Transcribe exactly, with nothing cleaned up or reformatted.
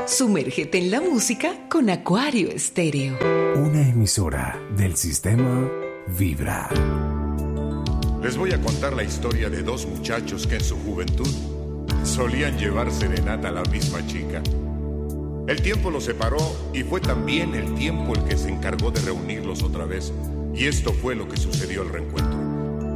Sumérgete en la música con Acuario Estéreo. Una emisora del sistema Vibra. Les voy a contar la historia de dos muchachos que en su juventud solían llevar serenata a la misma chica. El tiempo los separó y fue también el tiempo el que se encargó de reunirlos otra vez. Y esto fue lo que sucedió al reencuentro.